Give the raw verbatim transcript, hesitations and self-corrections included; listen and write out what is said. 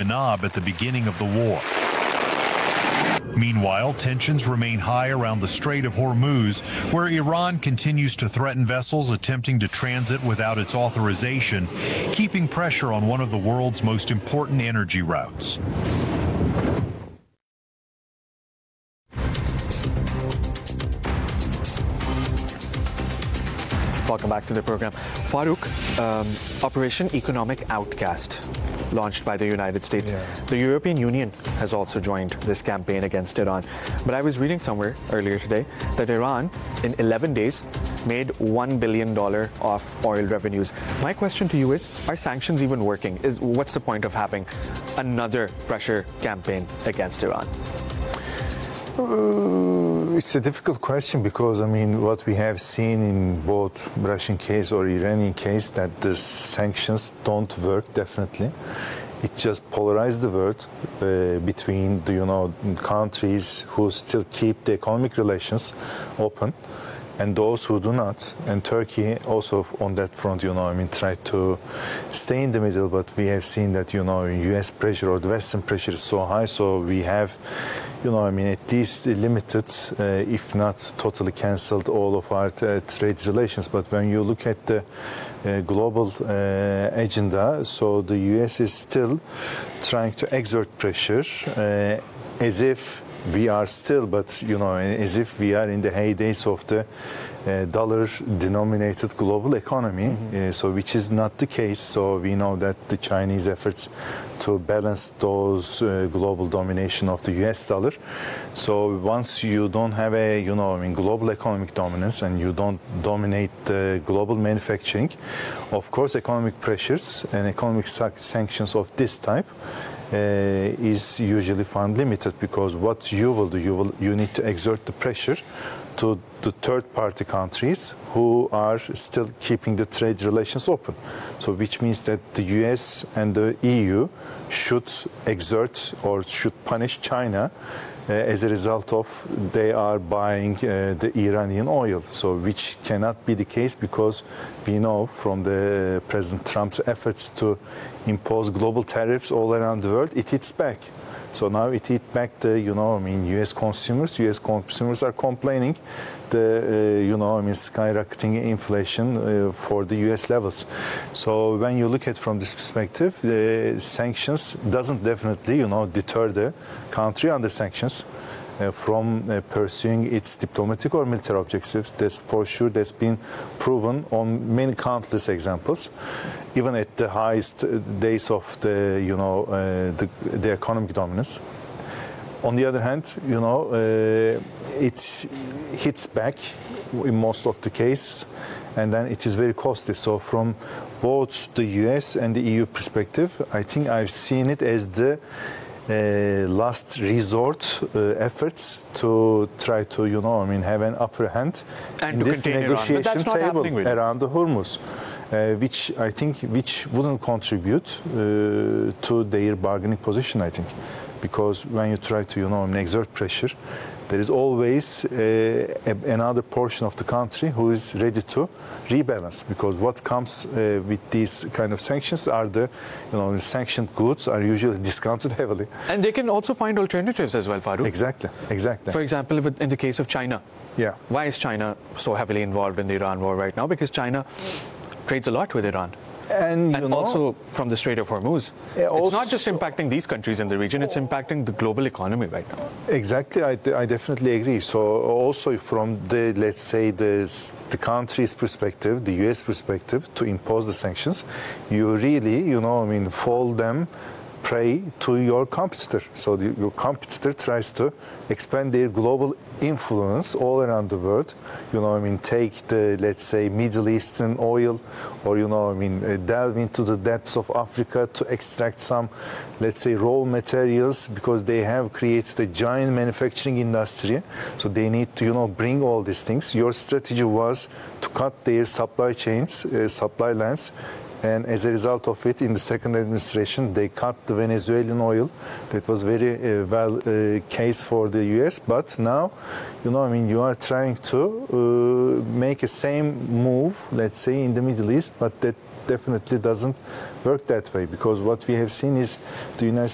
knob at the beginning of the war. Meanwhile, tensions remain high around the Strait of Hormuz, where Iran continues to threaten vessels attempting to transit without its authorization, keeping pressure on one of the world's most important energy routes. Welcome back to the program. Farooq, um, Operation Economic Outcast, launched by the United States. Yeah. The European Union has also joined this campaign against Iran. But I was reading somewhere earlier today that Iran, in eleven days, made one billion dollars of oil revenues. My question to you is, are sanctions even working? Is What's the point of having another pressure campaign against Iran? Uh, it's a difficult question because, I mean, what we have seen in both Russian case or Iranian case, that the sanctions don't work, definitely. It just polarized the world uh, between the, you know, countries who still keep the economic relations open and those who do not. And Turkey also on that front, you know, I mean, tried to stay in the middle, but we have seen that, you know, U S pressure or the Western pressure is so high, so we have, you know, I mean, at least limited, uh, if not totally cancelled, all of our uh, trade relations. But when you look at the uh, global uh, agenda, so the U S is still trying to exert pressure uh, as if we are still, but, you know, as if we are in the heydays of the uh, dollar-denominated global economy, mm-hmm. uh, so which is not the case. So we know that the Chinese efforts to balance those uh, global domination of the U S dollar. So once you don't have a, you know, I mean, global economic dominance and you don't dominate the global manufacturing, of course, economic pressures and economic sanctions of this type Uh, is usually found limited, because what you will do, you will you need to exert the pressure to the third-party countries who are still keeping the trade relations open. So which means that the U S and the E U should exert or should punish China uh, as a result of they are buying uh, the Iranian oil. So which cannot be the case, because we know from the President Trump's efforts to impose global tariffs all around the world, it hits back. So now it hit back the, you know, I mean, U S consumers. U S consumers are complaining the, uh, you know, I mean, skyrocketing inflation uh, for the U S levels. So when you look at from this perspective, the sanctions doesn't definitely, you know, deter the country under sanctions Uh, from uh, pursuing its diplomatic or military objectives. That's for sure. That's been proven on many countless examples, even at the highest days of the, you know, uh, the, the economic dominance. On the other hand, you know, uh, it hits back in most of the cases, and then it is very costly. So from both the U S and the E U perspective, I think I've seen it as the Uh, last resort uh, efforts to try to, you know, I mean, have an upper hand and in this negotiation table really. around the Hormuz, uh, which I think which wouldn't contribute uh, to their bargaining position, I think, because when you try to, you know, exert pressure, there is always uh, a, another portion of the country who is ready to rebalance, because what comes uh, with these kind of sanctions are the, you know, the sanctioned goods are usually discounted heavily. And they can also find alternatives as well, Farooq. Exactly, exactly. For example, in the case of China. Yeah. Why is China so heavily involved in the Iran war right now? Because China trades a lot with Iran. And, you and know, also from the Strait of Hormuz. Also, it's not just impacting these countries in the region, it's impacting the global economy right now. Exactly, I, I definitely agree. So also from the, let's say, the, the country's perspective, the U S perspective, to impose the sanctions, you really, you know, I mean, fall them prey to your competitor. So the, your competitor tries to expand their global influence all around the world. You know, I mean, take the, let's say, Middle Eastern oil, or, you know, I mean, uh, delve into the depths of Africa to extract some, let's say, raw materials, because they have created a giant manufacturing industry. So they need to, you know, bring all these things. Your strategy was to cut their supply chains, uh, supply lines. And as a result of it, in the second administration, they cut the Venezuelan oil. That was very uh, well uh, case for the U S. But now, you know, I mean, you are trying to uh, make a same move, let's say, in the Middle East, but that definitely doesn't work that way, because what we have seen is the United